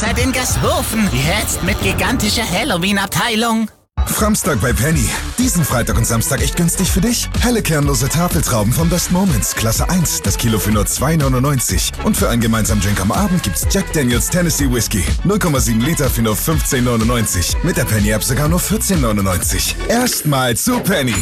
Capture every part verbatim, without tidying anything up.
Außer den Gasthofen. Jetzt mit gigantischer Halloween-Abteilung. Framstag bei Penny. Diesen Freitag und Samstag echt günstig für dich. Helle kernlose Tafeltrauben von Best Moments, Klasse eins. Das Kilo für nur zwei neunundneunzig. Und für einen gemeinsamen Drink am Abend gibt's Jack Daniels Tennessee Whiskey. null Komma sieben Liter für nur fünfzehn neunundneunzig. Mit der Penny-App sogar nur vierzehn neunundneunzig. Erstmal zu Penny.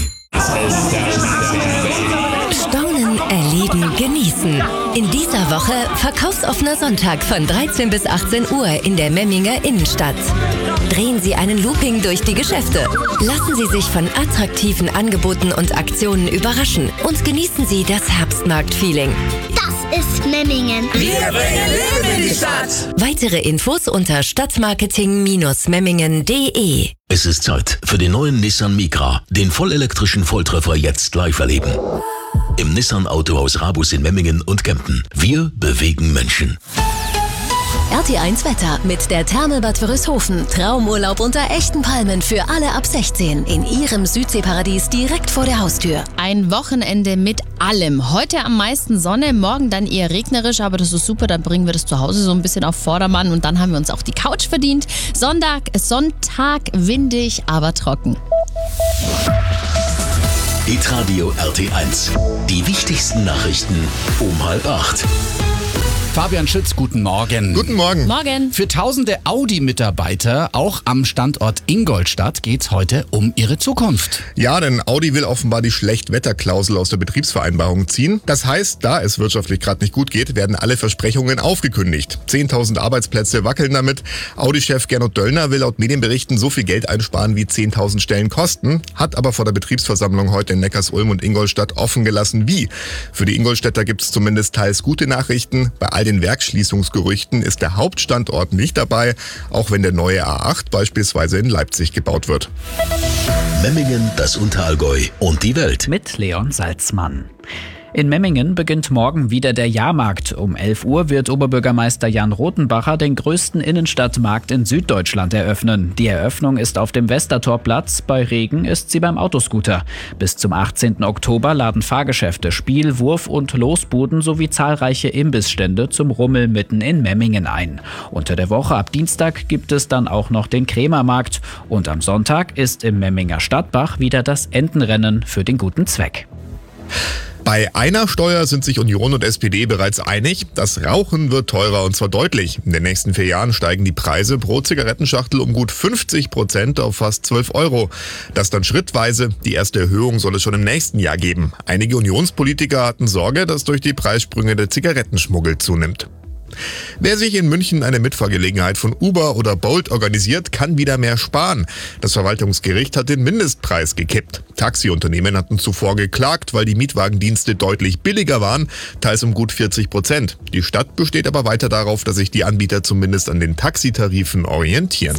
Staunen, erleben, genießen. In dieser Woche verkaufsoffener Sonntag von dreizehn bis achtzehn Uhr in der Memminger Innenstadt. Drehen Sie einen Looping durch die Geschäfte. Lassen Sie sich von attraktiven Angeboten und Aktionen überraschen und genießen Sie das Herbstmarkt-Feeling. Das ist Memmingen. Wir bringen Leben in die Stadt. Weitere Infos unter stadtmarketing Bindestrich memmingen punkt de. Es ist Zeit für den neuen Nissan Micra, den vollelektrischen Volltreffer jetzt live erleben. Im Nissan Autohaus Rabus in Memmingen und Kempten. Wir bewegen Menschen. R T eins Wetter mit der Thermelbad Wörishofen. Traumurlaub unter echten Palmen für alle ab sechzehn. In Ihrem Südseeparadies direkt vor der Haustür. Ein Wochenende mit allem. Heute am meisten Sonne, morgen dann eher regnerisch, aber das ist super, dann bringen wir das zu Hause so ein bisschen auf Vordermann und dann haben wir uns auch die Couch verdient. Sonntag, Sonntag windig, aber trocken. Hitradio R T eins. Die wichtigsten Nachrichten um halb acht. Fabian Schütz, guten Morgen. Guten Morgen. Morgen. Für tausende Audi-Mitarbeiter, auch am Standort Ingolstadt, geht's heute um ihre Zukunft. Ja, denn Audi will offenbar die Schlechtwetterklausel aus der Betriebsvereinbarung ziehen. Das heißt, da es wirtschaftlich gerade nicht gut geht, werden alle Versprechungen aufgekündigt. zehntausend Arbeitsplätze wackeln damit. Audi-Chef Gernot Döllner will laut Medienberichten so viel Geld einsparen, wie zehntausend Stellen kosten, hat aber vor der Betriebsversammlung heute in Neckarsulm und Ingolstadt offen gelassen, wie. Für die Ingolstädter gibt es zumindest teils gute Nachrichten. Bei all den Werksschließungsgerüchten ist der Hauptstandort nicht dabei, auch wenn der neue A acht beispielsweise in Leipzig gebaut wird. Memmingen, das Unterallgäu und die Welt. Mit Leon Salzmann. In Memmingen beginnt morgen wieder der Jahrmarkt. Um elf Uhr wird Oberbürgermeister Jan Rothenbacher den größten Innenstadtmarkt in Süddeutschland eröffnen. Die Eröffnung ist auf dem Westertorplatz, bei Regen ist sie beim Autoscooter. Bis zum achtzehnten Oktober laden Fahrgeschäfte, Spiel-, Wurf- und Losbuden sowie zahlreiche Imbissstände zum Rummel mitten in Memmingen ein. Unter der Woche ab Dienstag gibt es dann auch noch den Krämermarkt. Und am Sonntag ist im Memminger Stadtbach wieder das Entenrennen für den guten Zweck. Bei einer Steuer sind sich Union und S P D bereits einig. Das Rauchen wird teurer und zwar deutlich. In den nächsten vier Jahren steigen die Preise pro Zigarettenschachtel um gut fünfzig Prozent auf fast zwölf Euro. Das dann schrittweise. Die erste Erhöhung soll es schon im nächsten Jahr geben. Einige Unionspolitiker hatten Sorge, dass durch die Preissprünge der Zigarettenschmuggel zunimmt. Wer sich in München eine Mitfahrgelegenheit von Uber oder Bolt organisiert, kann wieder mehr sparen. Das Verwaltungsgericht hat den Mindestpreis gekippt. Taxiunternehmen hatten zuvor geklagt, weil die Mietwagendienste deutlich billiger waren, teils um gut vierzig Prozent. Die Stadt besteht aber weiter darauf, dass sich die Anbieter zumindest an den Taxitarifen orientieren.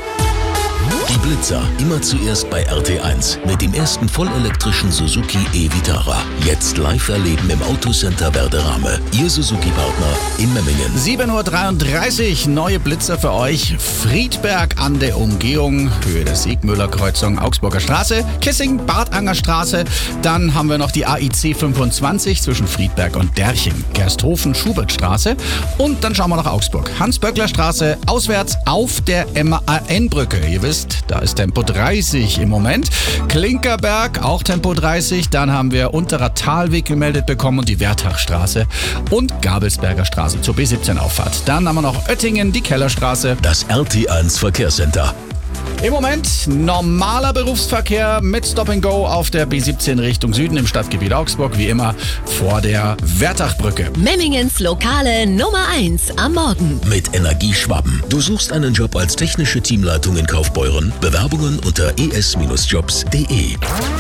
Die Blitzer, immer zuerst bei R T eins mit dem ersten vollelektrischen Suzuki e-Vitara. Jetzt live erleben im Autocenter Werderame. Ihr Suzuki-Partner in Memmingen. sieben Uhr dreiunddreißig, neue Blitzer für euch. Friedberg an der Umgehung, Höhe der Siegmüller-Kreuzung, Augsburger Straße, Kissing, Bartanger Straße. Dann haben wir noch die A I C fünfundzwanzig zwischen Friedberg und Derching, Gersthofen, Schubertstraße. Und dann schauen wir nach Augsburg. Hans-Böckler-Straße, auswärts auf der M A N-Brücke. Ihr wisst, da ist Tempo dreißig im Moment. Klinkerberg, auch Tempo dreißig. Dann haben wir Unterer Talweg gemeldet bekommen und die Wertachstraße und Gabelsberger Straße zur B siebzehn Auffahrt. Dann haben wir noch Oettingen, die Kellerstraße. Das R T eins Verkehrscenter. Im Moment normaler Berufsverkehr mit Stop-and-Go auf der B siebzehn Richtung Süden im Stadtgebiet Augsburg, wie immer vor der Wertachbrücke. Memmingens Lokale Nummer eins am Morgen. Mit Energieschwaben. Du suchst einen Job als technische Teamleitung in Kaufbeuren? Bewerbungen unter e s jobs punkt de.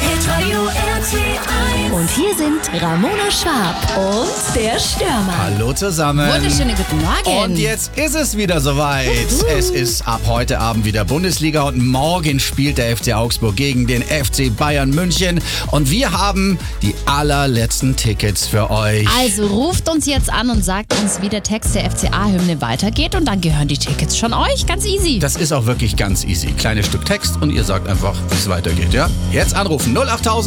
Und hier sind Ramona Schwab und der Stürmer. Hallo zusammen. Wunderschönen guten Morgen. Und jetzt ist es wieder soweit. Uhu. Es ist ab heute Abend wieder Bundesliga und morgen spielt der F C Augsburg gegen den F C Bayern München. Und wir haben die allerletzten Tickets für euch. Also ruft uns jetzt an und sagt uns, wie der Text der F C A-Hymne weitergeht und dann gehören die Tickets schon euch. Ganz easy. Das ist auch wirklich ganz easy. Kleines Stück Text und ihr sagt einfach, wie es weitergeht. Ja? Jetzt anrufen null acht tausend